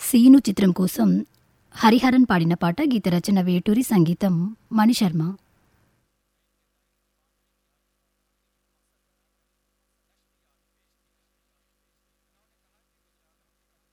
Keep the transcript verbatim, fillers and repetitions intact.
Scene చిత్రం కోసం హరిహరన్ పాడిన పాట, గీత రచన వేటూరి, సంగీతం మణిశర్మ.